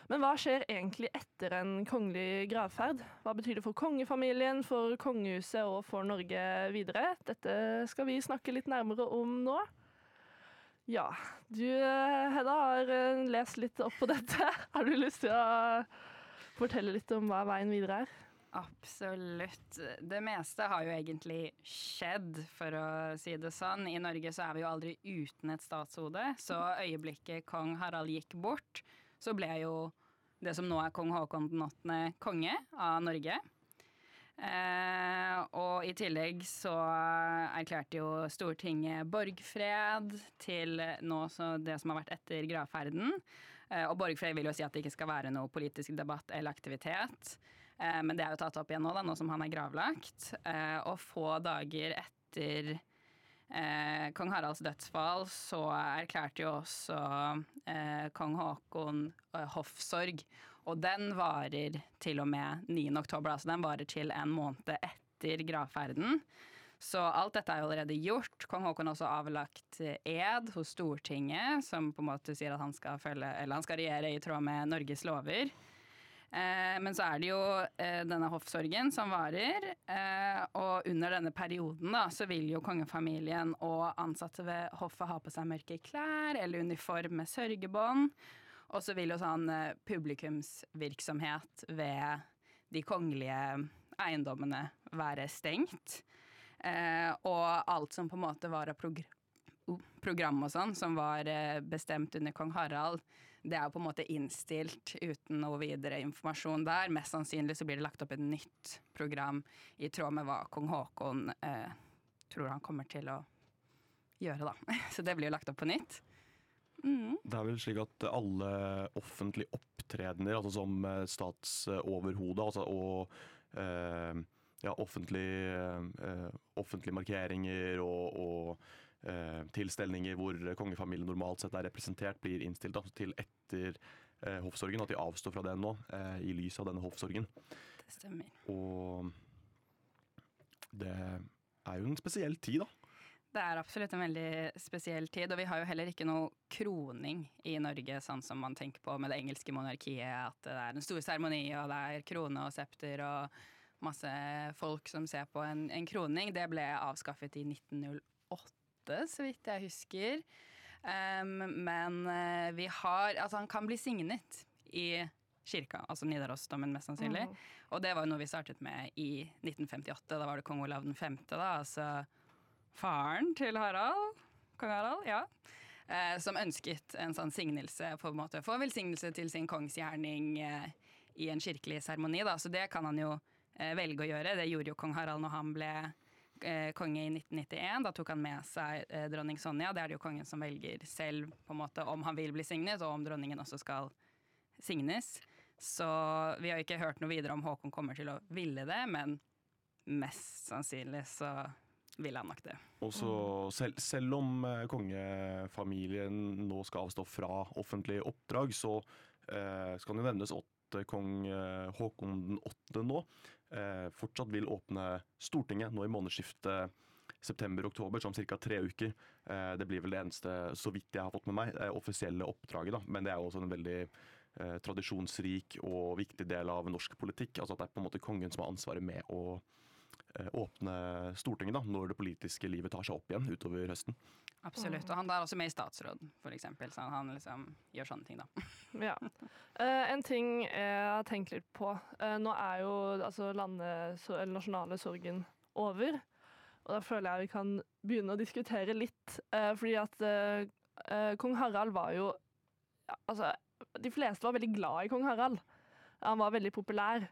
Men hva skjer egentlig etter en kongelig gravferd? Hva betyr det for kongefamilien, for kongehuset og for Norge videre? Dette skal vi snakke litt nærmere om nå. Ja, du Hedda har lest litt opp på dette. Har du lyst til å fortelle litt om hva veien videre er? Absolutt. Det meste har jo egentlig skjedd, for å si det sånn. I Norge så er vi jo aldri uten et statshode, så øyeblikket kong Harald gikk bort, så ble jo det som nå er kong Håkon den 8. konge av Norge. Og i tillegg så erklærte jo Stortinget borgfred til nå så det som har vært etter gravferden. Og borgfred vil jo si at det ikke skal være noe politisk debatt eller aktivitet. Men det er jo tatt opp igjen nå, da, nå som han er gravlagt. Og få dager etter kong Haralds dødsfall så erklærte jo også kong Håkon hoffsorg. Og den varer til og med 9. oktober, altså den varer til en måned etter gravferden. Så alt dette er jo allerede gjort. Kong Håkon har også avlagt ed hos Stortinget, som på en måte sier at han skal regjere i tråd med Norges lover. Men så er det jo denne hoffsorgen som varer, og under denne perioden da, så vil jo kongefamilien og ansatte ved hoffet ha på seg mørke klær eller uniform med sørgebånd, og så vil jo sånn publikumsvirksomhet ved de kongelige eiendommene være stengt, og alt som på en måte var av program og sånn, som var bestemt under kong Harald, det er jo på en måte innstilt uten noe videre informasjon der. Mest sannsynlig så blir det lagt opp et nytt program i tråd med hva kong Håkon tror han kommer til å gjøre da. Så det blir jo lagt opp på nytt. Det er vel slik at alle offentlige opptredener, altså som statsoverhode, altså, og offentlige markeringer og tilstelninger hvor kongefamilien normalt sett er representert, blir innstilt da, til etter hoffsorgen, at de avstår fra det nå, i lys av denne hoffsorgen. Det stemmer. Og det er jo en spesiell tid da. Det er absolutt en veldig spesiell tid, og vi har jo heller ikke noe kroning i Norge, sånn som man tenker på med det engelske monarkiet, at det er en stor seremoni, og det er krone og septer og masse folk som ser på en kroning. Det ble avskaffet i 1908. Så vidt jeg husker. Men vi har, altså han kan bli signet i kirka, altså Nidarosdomen mest sannsynlig. Og det var jo noe vi startet med i 1958, da var det kong Olav den 5. da, altså faren til Harald, kong Harald, ja. Som ønsket en sånn signelse, på en måte, få velsignelse til sin kongsgjerning i en kirkelig seremoni da, så det kan han jo velge å gjøre. Det gjorde jo kong Harald når han ble konge i 1991, da tok han med seg dronning Sonja. Det er det jo kongen som velger selv på en måte om han vil bli signet, og om dronningen også skal signes. Så vi har ikke hørt noe videre om Håkon kommer til å ville det, men mest sannsynlig så vil han nok det. Og så selv om kongefamilien nå skal avstå fra offentlige oppdrag, så skal det nevnes at kong Håkon den 8. nå fortsatt vil åpne Stortinget nå i månedsskiftet september-oktober, som cirka 3 uker. Det blir vel det eneste, så vidt jeg har fått med meg, offisielle oppdraget da. Men det er jo også en veldig tradisjonsrik og viktig del av norsk politikk. Altså at det er på en måte kongen som har ansvaret med å åpne Stortinget da, når det politiske livet tar seg opp igjen utover høsten. Absolutt, og han er også med i statsråd, for eksempel, så han liksom gjør sånne ting da. Ja. En ting jeg har tenkt litt på, nå er jo altså nasjonale sorgen over, og da føler jeg vi kan begynne å diskutere litt, fordi at kong Harald var jo, ja, altså de fleste var veldig glad i kong Harald. Han var veldig populær.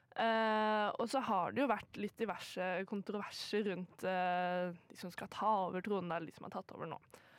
Og så har det jo vært litt diverse kontroverser rundt de som skal ta over tronen, eller de som har tatt over nå.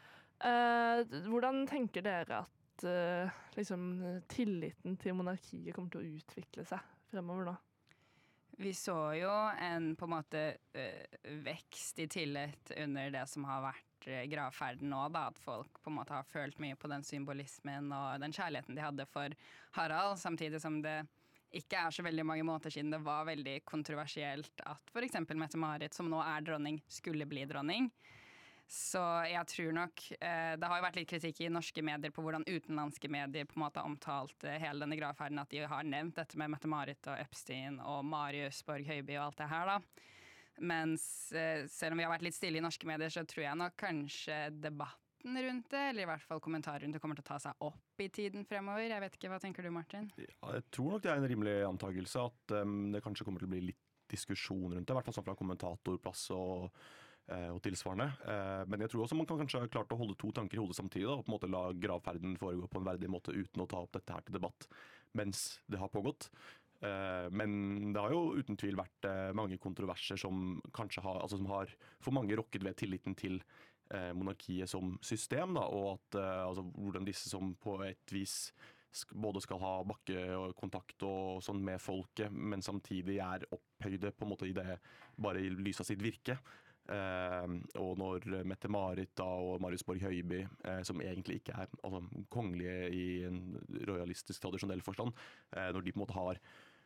Hvordan tenker dere at liksom, tilliten til monarkiet kommer til å utvikle seg fremover nå? Vi så jo en på en måte vekst i tillit under det som har vært gravferden nå, da, at folk på en måte har følt mye på den symbolismen og den kjærligheten de hadde for Harald, samtidig som det ikke er så veldig mange måneder siden det var veldig kontroversielt at for eksempel Mette-Marit, som nå er dronning, skulle bli dronning. Så jeg tror nok det har jo vært litt kritikk i norske medier på hvordan utenlandske medier på en måte har omtalt hele denne gravferden, at de har nevnt dette med Mette-Marit og Epstein og Marius Borg Høiby og alt det her da. Mens selv om vi har vært litt stille i norske medier, så tror jeg nok kanskje debatten rundt det, eller i hvert fall kommentarer rundt det, kommer til å ta seg opp i tiden fremover. Jeg vet ikke, hva tenker du, Martin? Ja, jeg tror nok det en rimelig antagelse at det kanskje kommer til å bli litt diskusjon rundt det, i hvert fall sånn fra kommentatorplass og tilsvarende. Men jeg tror også man kan kanskje ha klart å holde to tanker i hodet samtidig, da, og på en måte la gravferden foregå på en verdig måte uten å ta opp dette her til debatt mens det har pågått. Men det har jo uten tvil vært mange kontroverser som kanskje har, altså som har for mange rokket ved tilliten til monarkiet som system, da, og at altså, hvordan disse som på et vis både skal ha bakkekontakt og sånn med folket, men samtidig opphøyde på en måte i det, bare i lys av sitt virke. Og når Mette-Marit og Marius Borg Høiby, som egentlig ikke altså, kongelige i en royalistisk tradisjonell forstand, når de på en måte har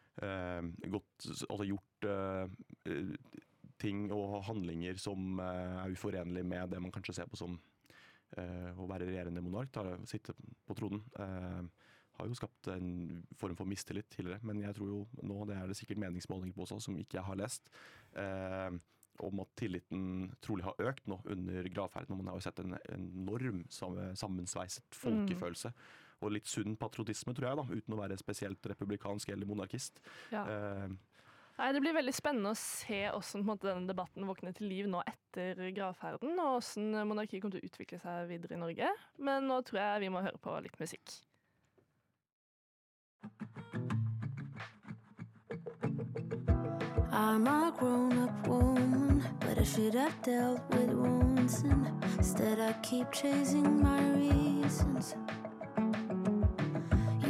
gjort ting og handlinger som uforenlig med det man kanskje ser på som å være regjerende monark, sitte på tronen, har jo skapt en form for mistillit tidligere, men jeg tror jo nå, det det sikkert meningsmålinger på også, som ikke jeg har lest, om at tilliten trolig har økt nå under gravferden, og man har jo sett en enorm sammensveiset folkefølelse, og litt sunn patriotisme, tror jeg da, uten å være spesielt republikansk eller monarkist. Ja. Nei, det blir veldig spennende å se hvordan denne debatten våkner til liv nå etter gravferden, og hvordan monarkiet kommer til å utvikle seg videre i Norge. Men nå tror jeg vi må høre på litt musikk. I'm a grown-up woman, but I should have dealt with wounds, and instead I keep chasing my reasons.